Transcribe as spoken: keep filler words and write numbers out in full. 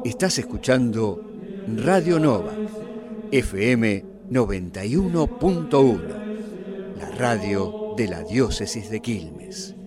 Estás escuchando Radio Nova, F M noventa y uno punto uno, la radio de la diócesis de Quilmes.